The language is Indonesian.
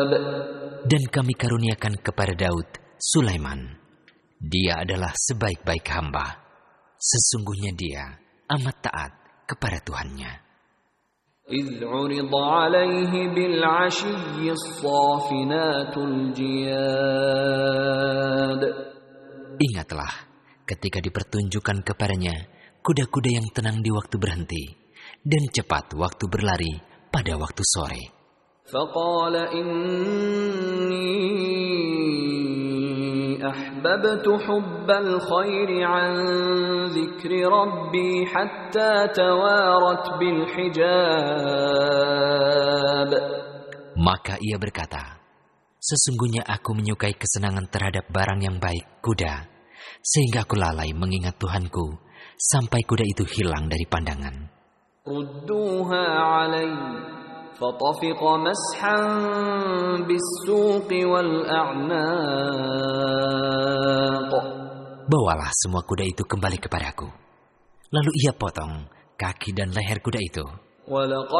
Dan kami karuniakan kepada Daud Sulaiman. Dia adalah sebaik-baik hamba. Sesungguhnya dia amat taat kepada Tuhannya. إذ عرض عليه بالعشي الصافنات الجياد. Ingatlah ketika dipertunjukkan kepadanya kuda-kuda yang tenang di waktu berhenti dan cepat waktu berlari pada waktu sore. فقال إني أحببت حب الخير عن ذكر ربي حتى توارت بالحجاب. Maka ia berkata, sesungguhnya aku menyukai kesenangan terhadap barang yang baik, kuda, sehingga aku lalai mengingat Tuhanku sampai kuda itu hilang dari pandangan. ردوها علي فطفق مسحا بالسوق والأعناق. Bawalah semua kuda itu kembali kepadaku. Lalu ia potong kaki dan leher kuda itu. وَلَقَدْ